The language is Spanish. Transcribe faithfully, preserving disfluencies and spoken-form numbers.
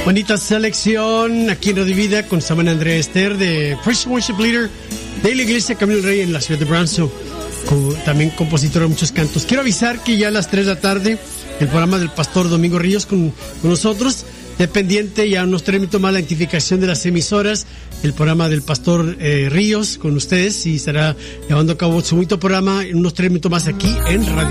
Bonita selección aquí en Radio Vida con Samuel Andrea Esther de Praise Worship Leader de la Iglesia Camino del Rey en la ciudad de Brownsville, como también compositor de muchos cantos. Quiero avisar que ya a las tres de la tarde el programa del Pastor Domingo Ríos con, con nosotros, dependiente ya unos tres minutos más la identificación de las emisoras, el programa del Pastor eh, Ríos con ustedes y estará llevando a cabo su bonito programa en unos tres minutos más aquí en Radio